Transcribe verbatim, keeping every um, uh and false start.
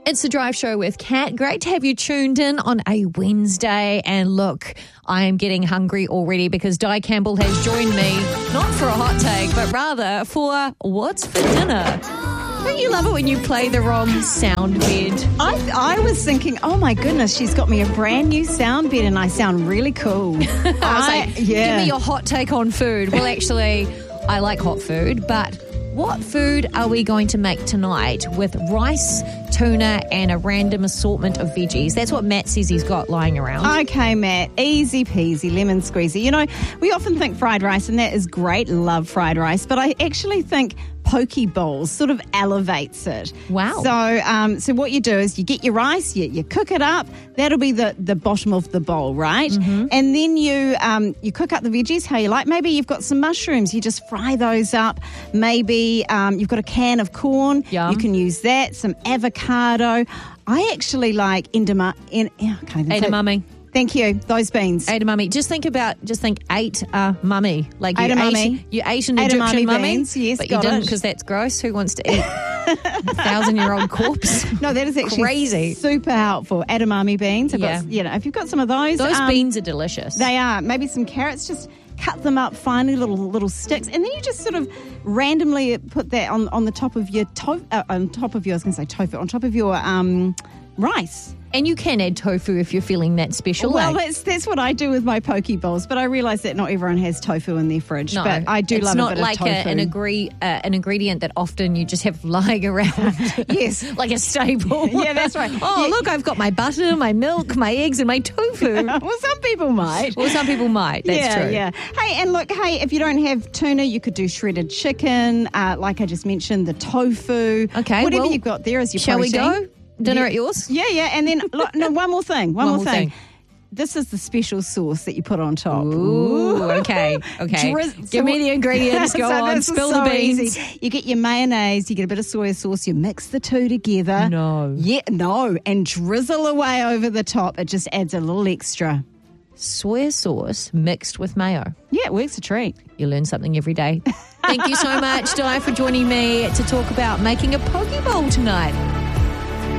It's the Drive Show with Kat. Great to have you tuned in on a Wednesday. And look, I am getting hungry already because Di Campbell has joined me, not for a hot take, but rather for What's for Dinner. Don't you love it when you play the wrong sound bed? I, I was thinking, oh my goodness, she's got me a brand new sound bed and I sound really cool. I was I, like, yeah. give me your hot take on food. Well, actually, I like hot food, but what food are we going to make tonight with rice, tuna, and a random assortment of veggies? That's what Matt says he's got lying around. Okay, Matt, easy peasy, lemon squeezy. You know, we often think fried rice, and that is great, love fried rice, but I actually think poke bowls sort of elevates it. Wow. So um, so what you do is you get your rice, you, you cook it up. That'll be the, the bottom of the bowl, right? Mm-hmm. And then you um, you cook up the veggies how you like. Maybe you've got some mushrooms. You just fry those up. Maybe um, you've got a can of corn. Yum. You can use that. Some avocado. I actually like edamame. In, I can't even say- Edamame. Thank you. Those beans. Edamame. Just think about, just think ate a mummy. Like you Edamame. ate, you ate an Edamame Egyptian mummy, beans, yes, but you got didn't it. because that's gross. Who wants to eat a thousand-year-old corpse? No, that is actually Crazy. super helpful. Edamame beans. I've Yeah. got, you know, if you've got some of those. Those um, beans are delicious. They are. Maybe some carrots, just cut them up finely, little little sticks, and then you just sort of randomly put that on, on the top of your tofu, uh, on top of your, I was going to say tofu, on top of your um, rice. And you can add tofu if you're feeling that special. Well, eh? that's that's what I do with my poke bowls, but I realise that not everyone has tofu in their fridge. No, but I do it's love not a bit like of a, tofu. an agree uh, an ingredient that often you just have lying around. Yes. Like a staple. Yeah, that's right. Oh, Yeah. look, I've got my butter, my milk, my eggs, and my tofu. Well, some people might. Well, some people might. That's yeah, true. yeah. Hey, and look, hey, if you don't have tuna, you could do shredded chicken, uh, like I just mentioned, the tofu. Okay, whatever well, you've got there is your Shall we protein. go? Dinner Yeah. at yours? Yeah, yeah. And then, look, no, one more thing. One, One more more thing. thing. This is the special sauce that you put on top. Ooh, okay, okay. Drizz- Give me the ingredients. Go So on, this is spill so the beans. easy. You get your mayonnaise, you get a bit of soy sauce, you mix the two together. No. Yeah, no. And drizzle away over the top. It just adds a little extra. Soy sauce mixed with mayo. Yeah, it works a treat. You learn something every day. Thank you so much, Di, for joining me to talk about making a poke bowl tonight.